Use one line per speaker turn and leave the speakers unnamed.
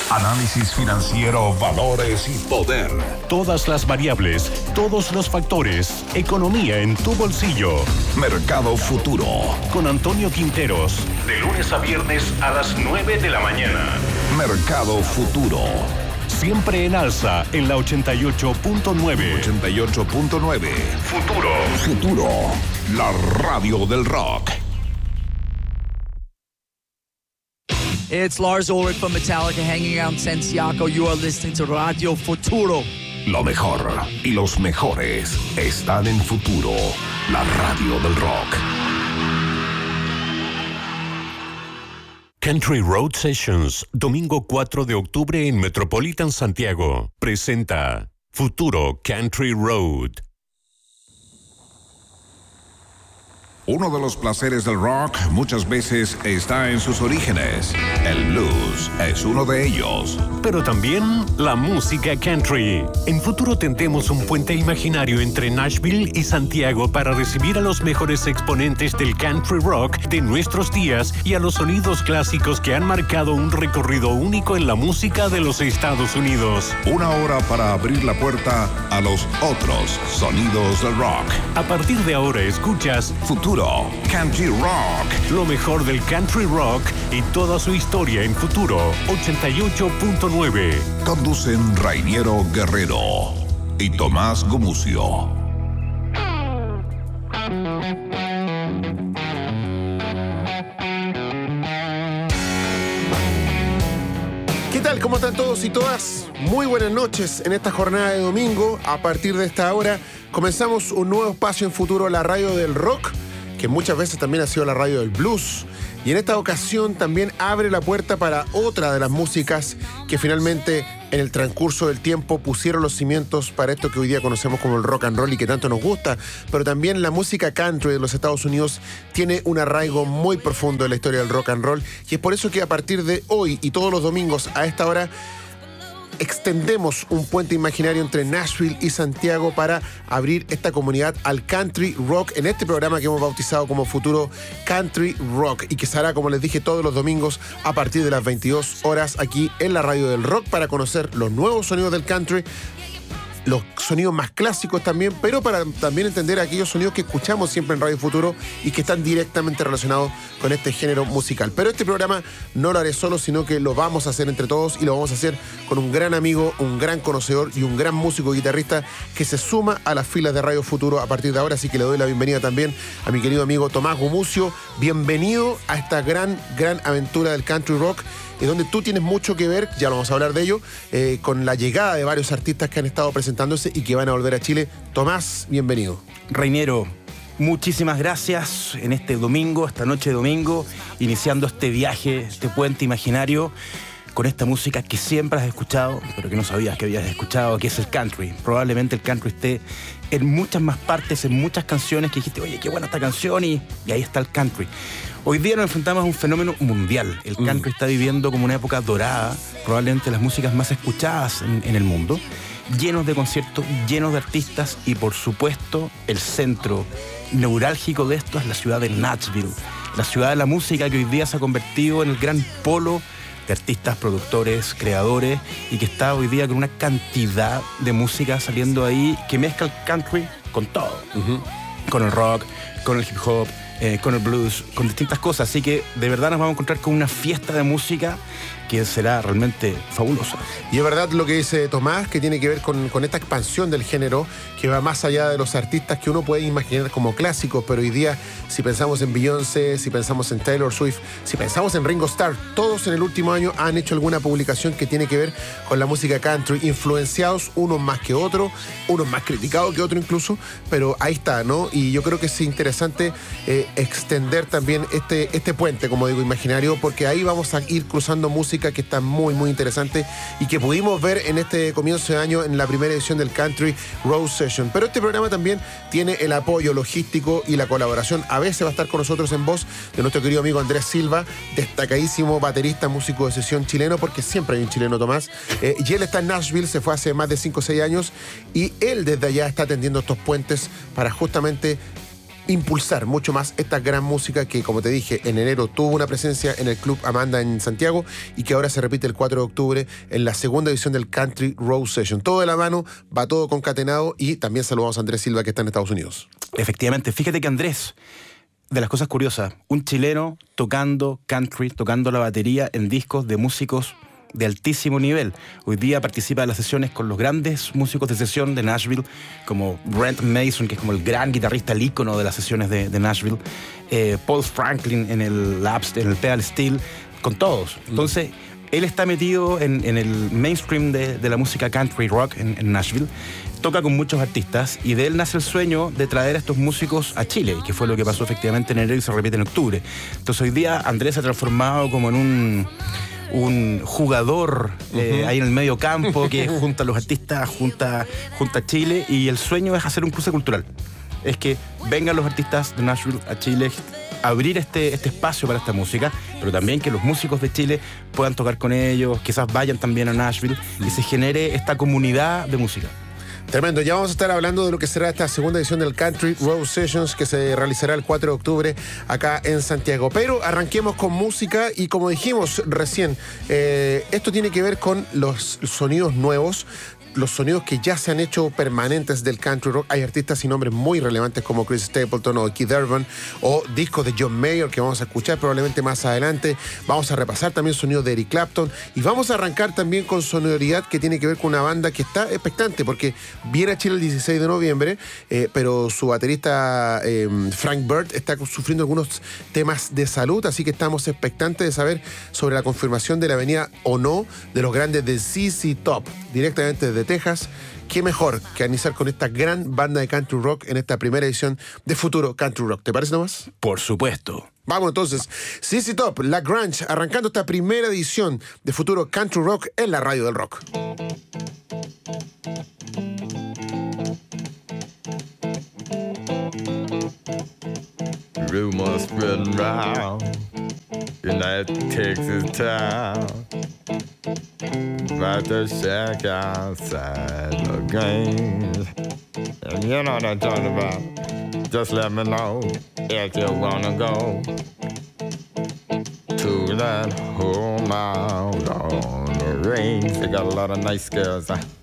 Análisis financiero, valores y poder.
Todas las variables, todos los factores. Economía en tu bolsillo.
Mercado Futuro.
Con Antonio Quinteros. De lunes a viernes a las 9 de la mañana.
Mercado Futuro.
Siempre en alza en la 88.9.
88.9.
Futuro.
Futuro. La radio del rock.
It's Lars Ulrich from Metallica hanging out in Santiago. You are listening to Radio Futuro.
Lo mejor y los mejores están en Futuro, la radio del rock.
Country Road Sessions, domingo 4 de octubre en Metropolitan Santiago. Presenta Futuro Country Road.
Uno de los placeres del rock muchas veces está en sus orígenes. El blues es uno de ellos.
Pero también la música country. En Futuro tendremos un puente imaginario entre Nashville y Santiago para recibir a los mejores exponentes del country rock de nuestros días y a los sonidos clásicos que han marcado un recorrido único en la música de los Estados Unidos.
Una hora para abrir la puerta a los otros sonidos del rock.
A partir de ahora escuchas
Futuro Country Rock.
Lo mejor del country rock y toda su historia en Futuro 88.9.
Conducen Rainiero Guerrero y Tomás Gumucio.
¿Qué tal? ¿Cómo están todos y todas? Muy buenas noches en esta jornada de domingo. A partir de esta hora comenzamos un nuevo espacio en Futuro, la radio del rock, que muchas veces también ha sido la radio del blues. Y en esta ocasión también abre la puerta para otra de las músicas que finalmente en el transcurso del tiempo pusieron los cimientos para esto que hoy día conocemos como el rock and roll y que tanto nos gusta. Pero también la música country de los Estados Unidos tiene un arraigo muy profundo en la historia del rock and roll. Y es por eso que a partir de hoy y todos los domingos a esta hora extendemos un puente imaginario entre Nashville y Santiago para abrir esta comunidad al country rock en este programa que hemos bautizado como Futuro Country Rock y que será, como les dije, todos los domingos a partir de las 22 horas aquí en la radio del rock para conocer los nuevos sonidos del country, los sonidos más clásicos también, pero para también entender aquellos sonidos que escuchamos siempre en Radio Futuro y que están directamente relacionados con este género musical. Pero este programa no lo haré solo, sino que lo vamos a hacer entre todos y lo vamos a hacer con un gran amigo, un gran conocedor y un gran músico y guitarrista que se suma a las filas de Radio Futuro a partir de ahora, así que le doy la bienvenida también a mi querido amigo Tomás Gumucio. Bienvenido a esta gran aventura del country rock, y donde tú tienes mucho que ver, ya lo vamos a hablar de ello, con la llegada de varios artistas que han estado presentándose y que van a volver a Chile. Tomás, bienvenido.
Rainiero, muchísimas gracias en este domingo, esta noche de domingo, iniciando este viaje, este puente imaginario, con esta música que siempre has escuchado, pero que no sabías que habías escuchado, que es el country. Probablemente el country esté en muchas más partes, en muchas canciones que dijiste, oye, qué buena esta canción, y ahí está el country. Hoy día nos enfrentamos a un fenómeno mundial. El country está viviendo como una época dorada, probablemente las músicas más escuchadas en el mundo, llenos de conciertos, llenos de artistas y, por supuesto, el centro neurálgico de esto es la ciudad de Nashville, la ciudad de la música que hoy día se ha convertido en el gran polo de artistas, productores, creadores, y que está hoy día con una cantidad de música saliendo ahí que mezcla el country con todo, con el rock, con el hip hop, con el blues, con distintas cosas. Así que de verdad nos vamos a encontrar con una fiesta de música que será realmente fabulosa.
Y es verdad lo que dice Tomás, que tiene que ver con esta expansión del género, que va más allá de los artistas que uno puede imaginar como clásicos, pero hoy día, si pensamos en Beyoncé, si pensamos en Taylor Swift, si pensamos en Ringo Starr, todos en el último año han hecho alguna publicación que tiene que ver con la música country, influenciados unos más que otros, unos más criticados que otros incluso, pero ahí está, ¿no? Y yo creo que es interesante extender también este puente, como digo, imaginario, porque ahí vamos a ir cruzando música que está muy interesante y que pudimos ver en este comienzo de año en la primera edición del Country Road Session. Pero este programa también tiene el apoyo logístico y la colaboración. A veces va a estar con nosotros en voz de nuestro querido amigo Andrés Silva, destacadísimo baterista, músico de sesión chileno, porque siempre hay un chileno, Tomás. Y él está en Nashville, se fue hace más de 5 o 6 años y él desde allá está tendiendo estos puentes para justamente impulsar mucho más esta gran música que, como te dije, en enero tuvo una presencia en el Club Amanda en Santiago y que ahora se repite el 4 de octubre en la segunda edición del Country Road Session. Todo de la mano, va todo concatenado y también saludamos a Andrés Silva que está en Estados Unidos.
Efectivamente, fíjate que Andrés, de las cosas curiosas, un chileno tocando country, tocando la batería en discos de músicos de altísimo nivel. Hoy día participa de las sesiones con los grandes músicos de sesión de Nashville, como Brent Mason, que es como el gran guitarrista, el ícono de las sesiones de Nashville, Paul Franklin en el pedal steel, con todos. Entonces, él está metido en el mainstream de la música country rock en Nashville, toca con muchos artistas y de él nace el sueño de traer a estos músicos a Chile, que fue lo que pasó efectivamente en enero y se repite en octubre. Entonces hoy día Andrés se ha transformado como en un jugador ahí en el medio campo que junta a los artistas, junta a Chile, y el sueño es hacer un cruce cultural. Es que vengan los artistas de Nashville a Chile, abrir este espacio para esta música, pero también que los músicos de Chile puedan tocar con ellos, quizás vayan también a Nashville y se genere esta comunidad de música.
Tremendo, ya vamos a estar hablando de lo que será esta segunda edición del Country Road Sessions que se realizará el 4 de octubre acá en Santiago. Pero arranquemos con música y como dijimos recién, esto tiene que ver con los sonidos nuevos, los sonidos que ya se han hecho permanentes del country rock. Hay artistas y nombres muy relevantes como Chris Stapleton o Keith Urban, o discos de John Mayer que vamos a escuchar probablemente más adelante. Vamos a repasar también sonidos de Eric Clapton y vamos a arrancar también con sonoridad que tiene que ver con una banda que está expectante porque viene a Chile el 16 de noviembre, pero su baterista Frank Bird está sufriendo algunos temas de salud, así que estamos expectantes de saber sobre la confirmación de la venida o no de los grandes de ZZ Top, directamente desde Texas. Qué mejor que iniciar con esta gran banda de country rock en esta primera edición de Futuro Country Rock. ¿Te parece nomás?
Por supuesto.
Vamos entonces, ZZ Top, La Grange, arrancando esta primera edición de Futuro Country Rock en la radio del rock.
Rumors spreading round in that Texas town about the shack outside the Grange. And you know what I'm talking about. Just let me know if you wanna go to that home out on the range. They got a lot of nice girls.